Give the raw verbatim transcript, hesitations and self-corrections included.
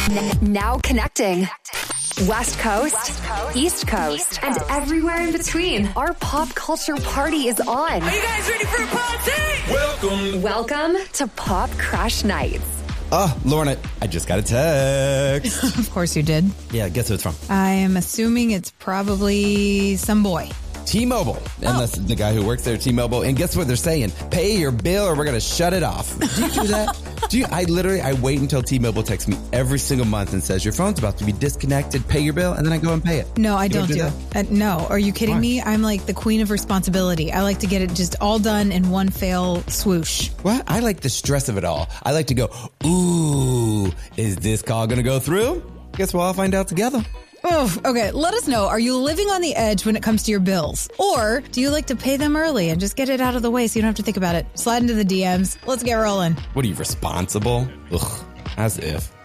Now connecting. West Coast, West Coast East, Coast, East Coast, and everywhere in between. Our pop culture party is on. Are you guys ready for a party? Welcome. Welcome to Pop Crash Nights. Oh, Lorna, I just got a text. Of course you did. Yeah, guess who it's from? I am assuming it's probably some boy. T-Mobile. And Oh. that's the guy who works there at T-Mobile. And guess what they're saying? Pay your bill or we're going to shut it off. Do you do that? do you? I literally, I wait until T-Mobile texts me every single month and says, your phone's about to be disconnected. Pay your bill. And then I go and pay it. No, I You don't do do it. Uh, no, are you kidding Why? me? I'm like the queen of responsibility. I like to get it just all done in one fail swoosh. What? I like the stress of it all. I like to go, ooh, is this call going to go through? Guess we'll all find out together. Oh, okay. Let us know. Are you living on the edge when it comes to your bills? Or do you like to pay them early and just get it out of the way so you don't have to think about it? Slide into the D Ms. Let's get rolling. What are you, responsible? Ugh, as if.